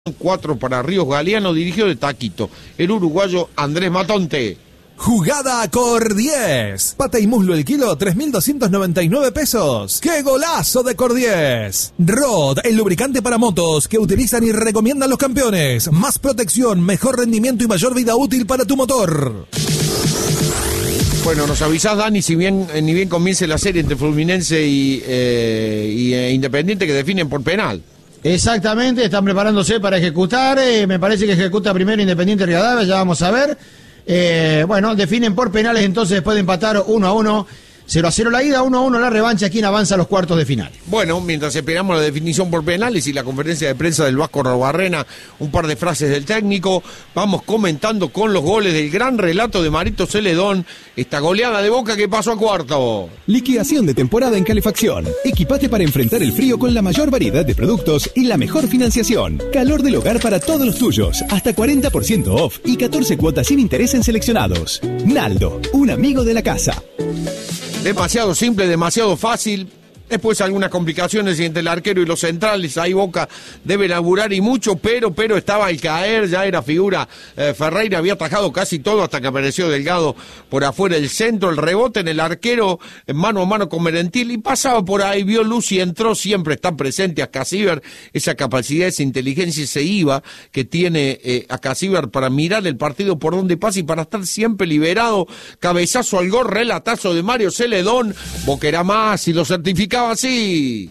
4 para Ríos Galeano, dirigido de Taquito, el uruguayo Andrés Matonte. Jugada Cordies. Pata y muslo el kilo, 3.299 pesos. ¡Qué golazo de Cordies! Rod, el lubricante para motos que utilizan y recomiendan los campeones. Más protección, mejor rendimiento y mayor vida útil para tu motor. Bueno, nos avisás, Dani, ni bien comience la serie entre Fluminense y Independiente, que definen por penal. Exactamente, están preparándose para ejecutar. Me parece que ejecuta primero Independiente Rivadavia, ya vamos a ver. Bueno, definen por penales, entonces después de empatar 1-1, 0-0 la ida, 1-1 la revancha. ¿Quién avanza a los cuartos de final? Bueno, mientras esperamos la definición por penales y la conferencia de prensa del Vasco Robarrena, un par de frases del técnico, vamos comentando con los goles del gran relato de Marito Celedón, esta goleada de Boca que pasó a cuarto. Liquidación de temporada en calefacción. Equipate para enfrentar el frío con la mayor variedad de productos y la mejor financiación. Calor del hogar para todos los tuyos, hasta 40% off y 14 cuotas sin interés en seleccionados. Naldo, un amigo de la casa. Demasiado simple, demasiado fácil. Después algunas complicaciones entre el arquero y los centrales. Ahí Boca debe laburar y mucho, pero estaba al caer, ya era figura. Ferreira había atajado casi todo hasta que apareció Delgado por afuera del centro. El rebote en el arquero, mano a mano con Merentiel, y pasaba por ahí, vio luz y entró. Siempre está presente Acasíbar, esa capacidad, esa inteligencia, ese IVA que tiene Acasíbar para mirar el partido por donde pasa y para estar siempre liberado. Cabezazo al gol, relatazo de Mario Celedón. Boca era más y lo certificaba así.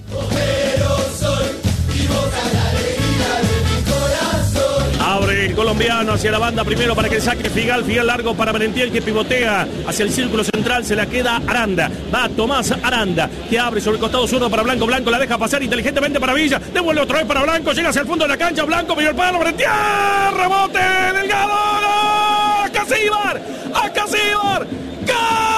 Abre el colombiano hacia la banda primero para que el saque Figal largo para Merentiel, que pivotea hacia el círculo central, se la queda Aranda, va Tomás Aranda, que abre sobre el costado zurdo para Blanco, la deja pasar inteligentemente para Villa, devuelve otra vez para Blanco, llega hacia el fondo de la cancha, Blanco, pidió el palo, Merentiel, rebote, Delgado, ¡no! ¡Acasíbar!